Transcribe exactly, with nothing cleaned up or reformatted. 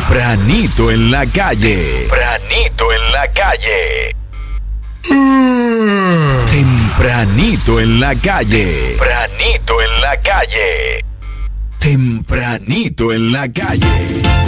Tempranito en la calle. Tempranito en la calle. Tempranito en la calle. Tempranito en la calle. Tempranito en la calle.